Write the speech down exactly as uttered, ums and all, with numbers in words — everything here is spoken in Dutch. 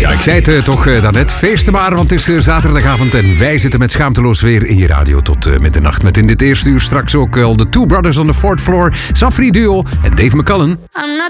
Ja, ik zei het uh, toch uh, daarnet. Feesten maar, want het is uh, zaterdagavond en wij zitten met schaamteloos weer in je radio tot uh, middernacht. Met in dit eerste uur straks ook al uh, de Two Brothers on the Fourth Floor, Safri Duo en Dave McCullen. I'm not